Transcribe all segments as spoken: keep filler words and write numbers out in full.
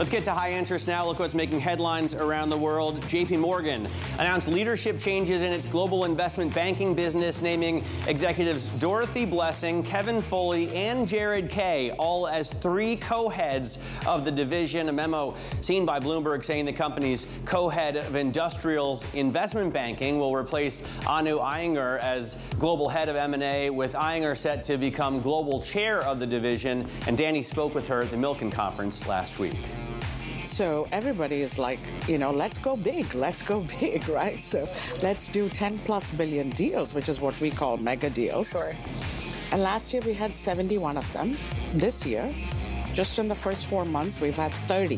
Let's get to high interest now. Look what's making headlines around the world. J P Morgan announced leadership changes in its global investment banking business, naming executives Dorothy Blessing, Kevin Foley, and Jared Kay, all as three co-heads of the division. A memo seen by Bloomberg saying the company's co-head of industrials investment banking will replace Anu Iyengar as global head of M and A, with Iyengar set to become global chair of the division. And Danny spoke with her at the Milken conference last week. So everybody is like, you know, let's go big, let's go big, right? So let's do ten plus billion deals, which is what we call mega deals. Sure. And last year we had seventy-one of them. This year, just in the first four months, we've had thirty.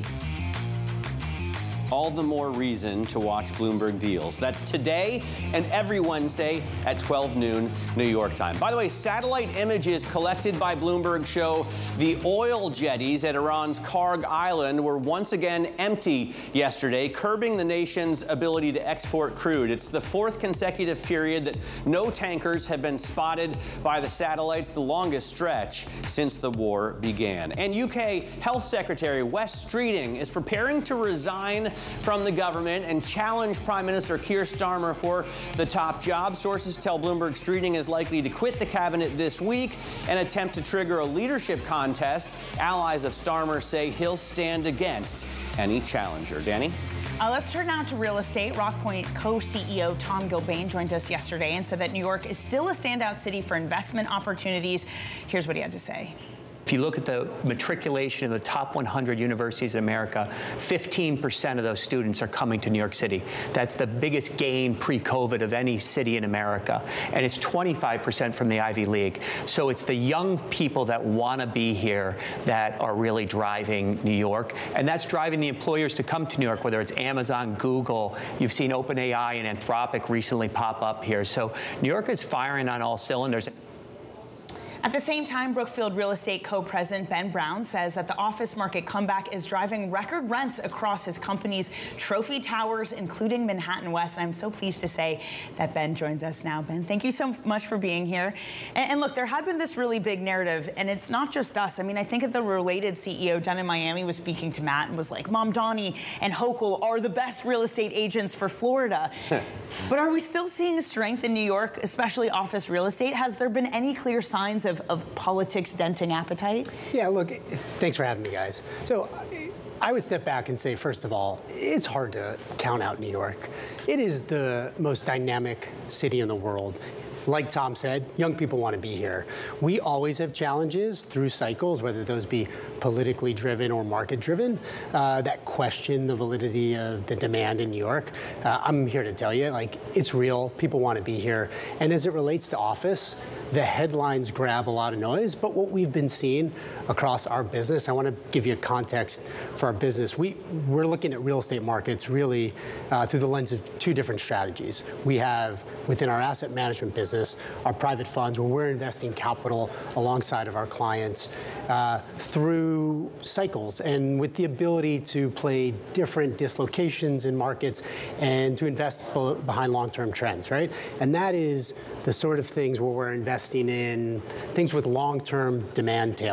All the more reason to watch Bloomberg Deals. That's today and every Wednesday at twelve noon New York time. By the way, satellite images collected by Bloomberg show the oil jetties at Iran's Karg Island were once again empty yesterday, curbing the nation's ability to export crude. It's the fourth consecutive period that no tankers have been spotted by the satellites, the longest stretch since the war began. And U K Health Secretary Wes Streeting is preparing to resign from the government and challenge Prime Minister Keir Starmer for the top job. Sources tell Bloomberg Streeting is likely to quit the cabinet this week and attempt to trigger a leadership contest. Allies of Starmer say he'll stand against any challenger. Danny? Uh, let's turn now to real estate. Rockpoint co-C E O Tom Gilbane joined us yesterday and said that New York is still a standout city for investment opportunities. Here's what he had to say. If you look at the matriculation of the top one hundred universities in America, fifteen percent of those students are coming to New York City. That's the biggest gain pre-COVID of any city in America. And it's twenty-five percent from the Ivy League. So it's the young people that want to be here that are really driving New York. And that's driving the employers to come to New York, whether it's Amazon, Google. You've seen OpenAI and Anthropic recently pop up here. So New York is firing on all cylinders. At the same time, Brookfield Real Estate co-president Ben Brown says that the office market comeback is driving record rents across his company's trophy towers, including Manhattan West. And I'm so pleased to say that Ben joins us now. Ben, thank you so much for being here. And, and look, there had been this really big narrative, and it's not just us. I mean, I think that the Related C E O down in Miami was speaking to Matt and was like, Mamdani and Hochul are the best real estate agents for Florida. But are we still seeing a strength in New York, especially office real estate? Has there been any clear signs of Of, of politics denting appetite? Yeah, look, thanks for having me, guys. So I would step back and say, first of all, it's hard to count out New York. It is the most dynamic city in the world. Like Tom said, young people want to be here. We always have challenges through cycles, whether those be politically driven or market driven, uh, that question the validity of the demand in New York. Uh, I'm here to tell you, like, it's real. People want to be here. And as it relates to office, the headlines grab a lot of noise, but what we've been seeing across our business, I want to give you a context for our business. We, we're looking at real estate markets really uh, through the lens of two different strategies. We have, within our asset management business, our private funds, where we're investing capital alongside of our clients uh, through cycles and with the ability to play different dislocations in markets and to invest behind long-term trends, right? And that is the sort of things where we're investing in things with long-term demand tail.